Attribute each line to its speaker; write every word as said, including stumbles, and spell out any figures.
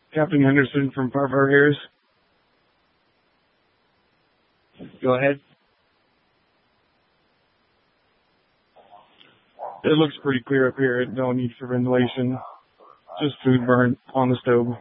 Speaker 1: Captain Henderson from Farfar Harris. Go ahead. It looks pretty clear up here. No need for ventilation. Just food burnt on the stove.